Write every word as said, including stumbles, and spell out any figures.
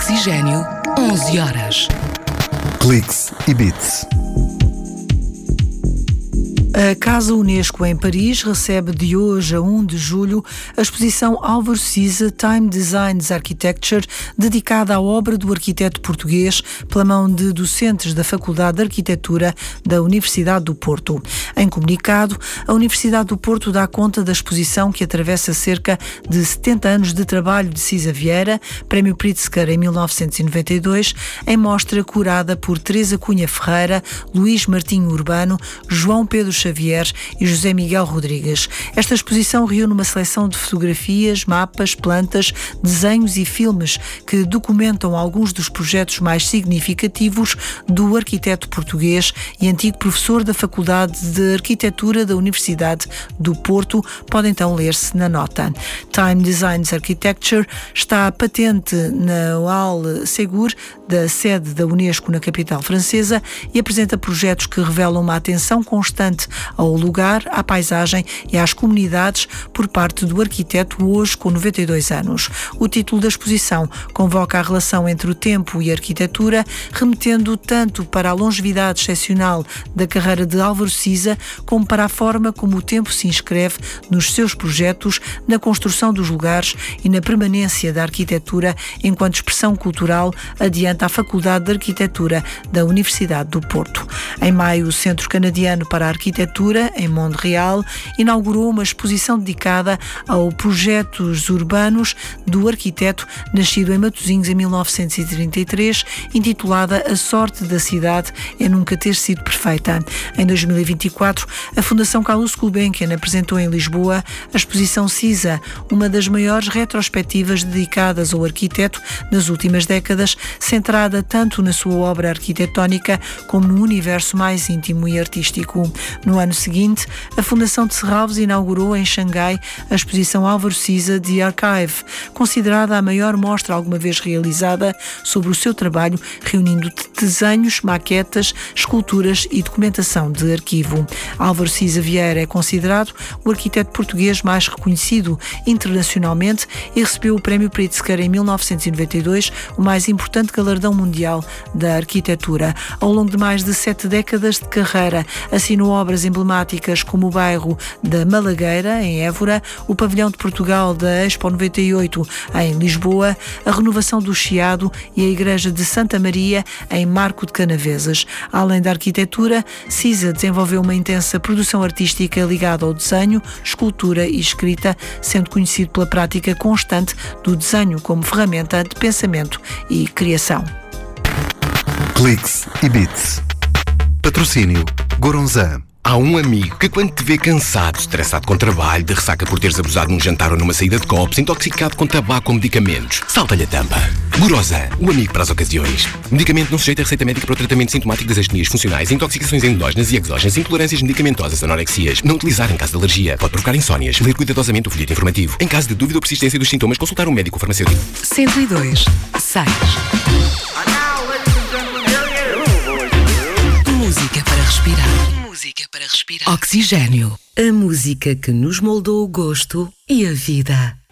Oxigênio, onze horas. Cliques e Bits. A Casa Unesco em Paris recebe de hoje a primeiro de julho a exposição Álvaro Siza Time Designs Architecture, dedicada à obra do arquiteto português pela mão de docentes da Faculdade de Arquitetura da Universidade do Porto. Em comunicado, a Universidade do Porto dá conta da exposição que atravessa cerca de setenta anos de trabalho de Siza Vieira, Prémio Pritzker em mil novecentos e noventa e dois, em mostra curada por Teresa Cunha Ferreira, Luís Martinho Urbano, João Pedro Xavier e José Miguel Rodrigues. Esta exposição reúne uma seleção de fotografias, mapas, plantas, desenhos e filmes que documentam alguns dos projetos mais significativos do arquiteto português e antigo professor da Faculdade de Arquitetura da Universidade do Porto. Pode então ler-se na nota. Time Designs Architecture está patente na Hall Segur, da sede da Unesco na capital francesa, e apresenta projetos que revelam uma atenção constante ao lugar, à paisagem e às comunidades por parte do arquiteto, hoje com noventa e dois anos. O título da exposição convoca a relação entre o tempo e a arquitetura, remetendo tanto para a longevidade excepcional da carreira de Álvaro Siza, como para a forma como o tempo se inscreve nos seus projetos, na construção dos lugares e na permanência da arquitetura enquanto expressão cultural, adianta a Faculdade de Arquitetura da Universidade do Porto. Em maio, o Centro Canadiano para a Arquitetura, em Montreal, inaugurou uma exposição dedicada aos projetos urbanos do arquiteto nascido em Matosinhos em mil novecentos e trinta e três, intitulada A Sorte da Cidade é Nunca Ter Sido Perfeita. Em dois mil e vinte e quatro, a Fundação Carlos Gulbenkian apresentou em Lisboa a exposição Siza, uma das maiores retrospectivas dedicadas ao arquiteto nas últimas décadas, centrada tanto na sua obra arquitetónica como no universo mais íntimo e artístico. No ano seguinte, a Fundação de Serralves inaugurou em Xangai a exposição Álvaro Siza The Archive, considerada a maior mostra alguma vez realizada sobre o seu trabalho, reunindo desenhos, maquetas, esculturas e documentação de arquivo. Álvaro Siza Vieira é considerado o arquiteto português mais reconhecido internacionalmente e recebeu o Prémio Pritzker em mil novecentos e noventa e dois, o mais importante galardão mundial da arquitetura. Ao longo de mais de sete décadas de carreira, assinou obras emblemáticas como o bairro da Malagueira, em Évora, o pavilhão de Portugal da Expo noventa e oito, em Lisboa, a renovação do Chiado e a Igreja de Santa Maria, em Marco de Canavesas. Além da arquitetura, Siza desenvolveu uma intensa produção artística ligada ao desenho, escultura e escrita, sendo conhecido pela prática constante do desenho como ferramenta de pensamento e criação. Cliques e Bits. Patrocínio Goronzan. Há um amigo que, quando te vê cansado, estressado com trabalho, de ressaca por teres abusado num jantar ou numa saída de copos, intoxicado com tabaco ou medicamentos, salta-lhe a tampa. Goronzan, o amigo para as ocasiões. Medicamento não sujeito a receita médica para o tratamento sintomático das astenias funcionais, intoxicações endógenas e exógenas, intolerâncias medicamentosas, anorexias. Não utilizar em caso de alergia. Pode provocar insónias. Ler cuidadosamente o folheto informativo. Em caso de dúvida ou persistência dos sintomas, consultar um médico farmacêutico. cento e dois, seis. Música para respirar. Música para respirar. Oxigênio. A música que nos moldou o gosto e a vida.